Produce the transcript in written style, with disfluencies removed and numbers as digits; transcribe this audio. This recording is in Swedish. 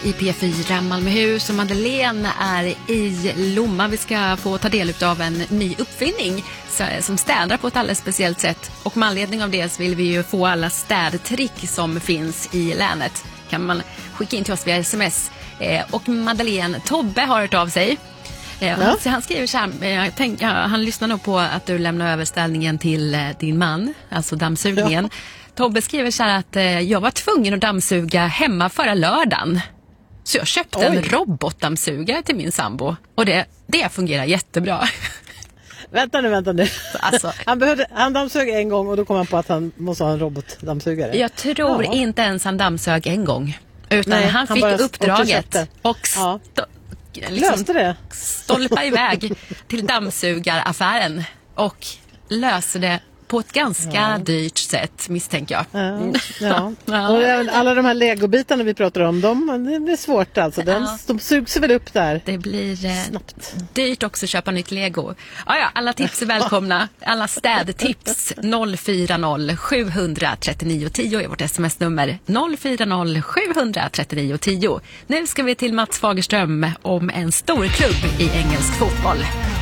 i P4 Malmöhus och Madeleine är i Lomma. Vi ska få ta del av en ny uppfinning som städar på ett alldeles speciellt sätt. Och med anledning av det så vill vi ju få alla städtrick som finns i länet. Kan man skicka in till oss via sms. Och Madeleine, Tobbe har hört av sig. Han skriver så här, han lyssnar nog på att du lämnar över ställningen till din man, alltså dammsugningen. Ja. Tobbe skriver så här att jag var tvungen att dammsuga hemma förra lördagen. Så jag köpte en robotdammsugare till min sambo. Och det fungerar jättebra. Vänta nu. Alltså, han dammsög en gång och då kom han på att han måste ha en robotdammsugare. Jag tror inte ens han dammsög en gång. Utan han fick uppdraget och löste det. Stolpa iväg till dammsugaraffären och löste det på ett ganska dyrt sätt, misstänker jag. Ja. Och alla de här legobitarna vi pratar om, det blir svårt alltså. De sugs väl upp där. Det blir snabbt dyrt också att köpa nytt lego. Alla tips är välkomna. Alla städtips 040 739 10 är vårt sms-nummer. 040 739 10. Nu ska vi till Mats Fagerström om en stor klubb i engelsk fotboll.